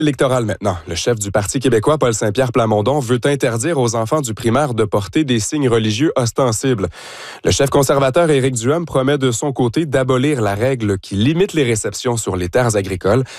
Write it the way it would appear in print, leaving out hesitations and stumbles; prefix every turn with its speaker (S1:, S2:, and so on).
S1: Électoral maintenant. Le chef du Parti québécois, Paul Saint-Pierre Plamondon, veut interdire aux enfants du primaire de porter des signes religieux ostensibles. Le chef conservateur Éric Duhem promet de son côté d'abolir la règle qui limite les réceptions sur les terres agricoles.